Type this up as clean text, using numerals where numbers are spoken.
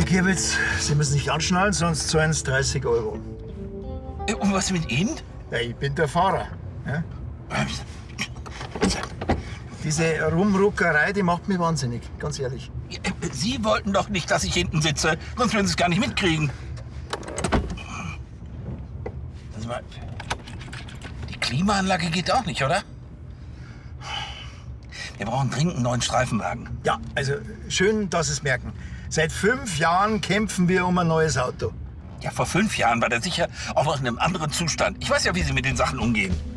Herr Gierwitz, Sie müssen sich anschnallen, sonst zahlen Sie 30 Euro. Und was mit Ihnen? Ja, ich bin der Fahrer. Ja? Diese Rumruckerei, die macht mich wahnsinnig, ganz ehrlich. Sie wollten doch nicht, dass ich hinten sitze, sonst würden Sie es gar nicht mitkriegen. Also mal, die Klimaanlage geht auch nicht, oder? Wir brauchen dringend einen neuen Streifenwagen. Ja, also schön, dass Sie es merken. Seit 5 Jahren kämpfen wir um ein neues Auto. Ja, vor 5 Jahren war der sicher auch noch in einem anderen Zustand. Ich weiß ja, wie Sie mit den Sachen umgehen.